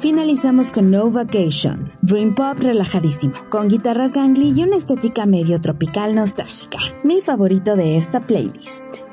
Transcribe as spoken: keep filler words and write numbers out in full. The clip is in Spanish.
Finalizamos con No Vacation, Dream Pop relajadísimo, con guitarras gangly y una estética medio tropical nostálgica. Mi favorito de esta playlist.